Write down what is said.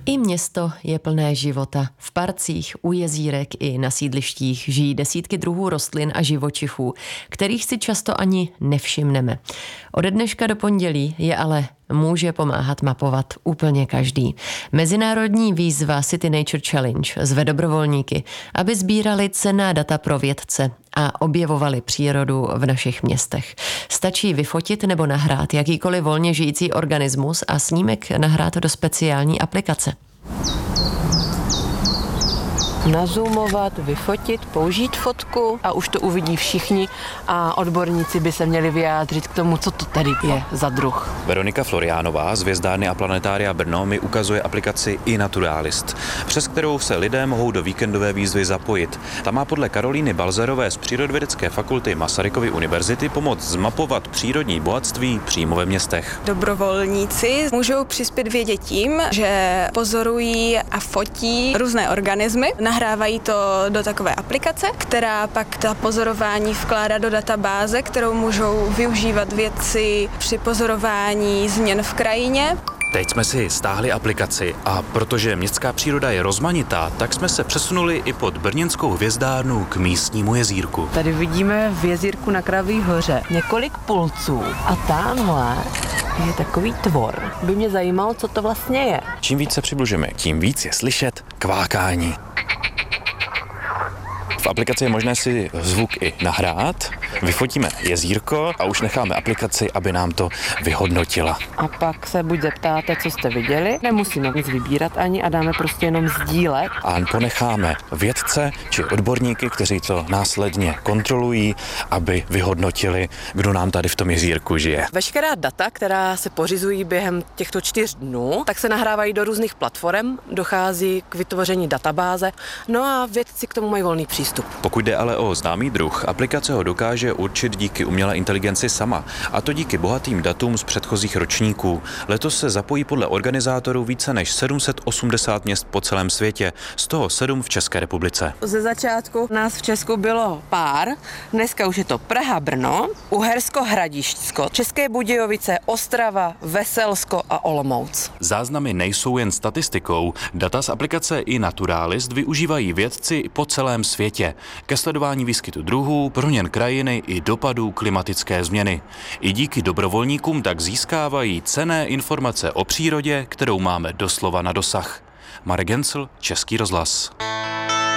I město je plné života. V parcích, u jezírek i na sídlištích žijí desítky druhů rostlin a živočichů, kterých si často ani nevšimneme. Ode dneška do pondělí je ale může pomáhat mapovat úplně každý. Mezinárodní výzva City Nature Challenge zve dobrovolníky, aby sbírali cenná data pro vědce a objevovali přírodu v našich městech. Stačí vyfotit nebo nahrát jakýkoliv volně žijící organismus a snímek nahrát do speciální aplikace. Nazoomovat, vyfotit, použít fotku a už to uvidí všichni a odborníci by se měli vyjádřit k tomu, co to tady je za druh. Veronika Floriánová z Hvězdárny a planetária Brno mi ukazuje aplikaci iNaturalist, přes kterou se lidé mohou do víkendové výzvy zapojit. Ta má podle Karolíny Balzerové z Přírodovědecké fakulty Masarykovy univerzity pomoct zmapovat přírodní bohatství přímo ve městech. Dobrovolníci můžou přispět vědě tím, že pozorují a fotí různé organismy. Nahrávají to do takové aplikace, která pak ta pozorování vkládá do databáze, kterou můžou využívat vědci při pozorování změn v krajině. Teď jsme si stáhli aplikaci a protože městská příroda je rozmanitá, tak jsme se přesunuli i pod brněnskou hvězdárnu k místnímu jezírku. Tady vidíme v jezírku na Kraví hoře několik pulců a tamhle je takový tvor. By mě zajímalo, co to vlastně je. Čím víc se přibližujeme, tím víc je slyšet kvákání. V aplikaci je možné si zvuk i nahrát, vyfotíme jezírko a už necháme aplikaci, aby nám to vyhodnotila. A pak se buď zeptáte, co jste viděli, nemusíme nic vybírat ani a dáme prostě jenom sdílet. A ponecháme vědce či odborníky, kteří to následně kontrolují, aby vyhodnotili, kdo nám tady v tom jezírku žije. Veškerá data, která se pořizují během těchto 4 dnů, tak se nahrávají do různých platform, dochází k vytvoření databáze, no a vědci k tomu mají volný přístup. Pokud jde ale o známý druh, aplikace ho dokáže určit díky umělé inteligenci sama, a to díky bohatým datům z předchozích ročníků. Letos se zapojí podle organizátorů více než 780 měst po celém světě, z toho 7 v České republice. Ze začátku nás v Česku bylo pár, dneska už je to Praha, Brno, Uhersko, Hradišťsko, České Budějovice, Ostrava, Veselsko a Olomouc. Záznamy nejsou jen statistikou, data z aplikace iNaturalist využívají vědci po celém světě ke sledování výskytu druhů, proměn krajiny i dopadů klimatické změny. I díky dobrovolníkům tak získávají cenné informace o přírodě, kterou máme doslova na dosah. Marek Gencl, Český rozhlas.